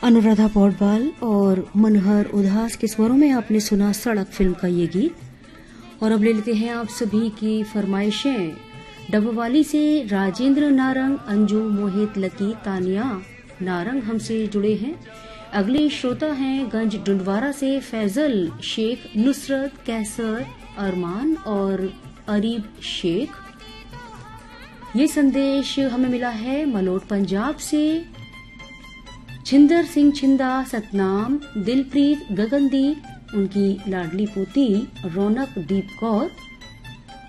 अनुराधा पौडवाल और मनोहर उदास के स्वरों में आपने सुना सड़क फिल्म का ये गीत। और अब ले लेते हैं आप सभी की फरमाइशें। डबवाली से राजेंद्र नारंग, अंजू, मोहित, लकी, तानिया नारंग हमसे जुड़े हैं। अगले श्रोता हैं गंज डुंडवारा से फैजल शेख, नुसरत, कैसर, अरमान और अरीब शेख। ये संदेश हमें मिला है मलोट पंजाब से छिंदर सिंह छिंदा, सतनाम, दिलप्रीत, गगनदीप, उनकी लाडली पोती रौनक दीप कौर